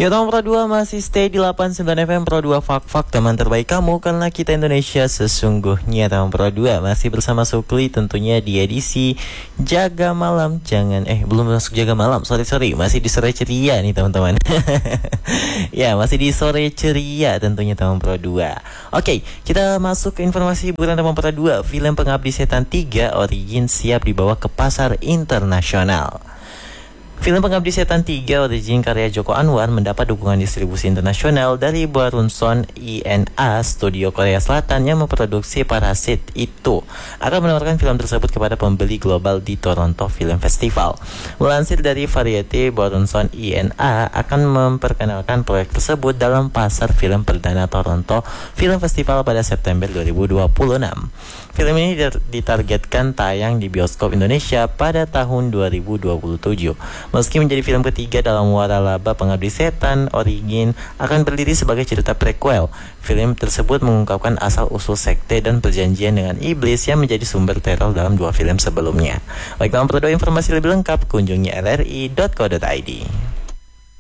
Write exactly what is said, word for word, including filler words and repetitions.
Ya tahun Pro dua masih stay di delapan puluh sembilan F M Pro dua Fak-Fak, teman terbaik kamu karena kita Indonesia sesungguhnya. Tahun Pro dua masih bersama Sukli tentunya di edisi Jaga Malam. Jangan eh belum masuk Jaga Malam. Sorry sorry masih di sore ceria nih teman-teman. Ya masih di sore ceria tentunya tahun Pro dua. Oke, kita masuk ke informasi hiburan tahun Pro dua. Film Pengabdi Setan tiga Origin siap dibawa ke pasar internasional. Film Pengabdi Setan tiga Origin karya Joko Anwar mendapat dukungan distribusi internasional dari Bwarunsong I N A, studio Korea Selatan yang memproduksi Parasit itu akan menawarkan film tersebut kepada pembeli global di Toronto Film Festival. Melansir dari Variety, Bwarunsong I N A akan memperkenalkan proyek tersebut dalam pasar film perdana Toronto Film Festival pada September dua ribu dua puluh enam. Film ini ditargetkan tayang di bioskop Indonesia pada tahun dua ribu dua puluh tujuh. Meski menjadi film ketiga dalam waralaba Pengabdi Setan, Origin akan berdiri sebagai cerita prequel. Film tersebut mengungkapkan asal-usul sekte dan perjanjian dengan iblis yang menjadi sumber teror dalam dua film sebelumnya. Baik, dalam perlu informasi lebih lengkap, kunjungi r r i dot co dot i d.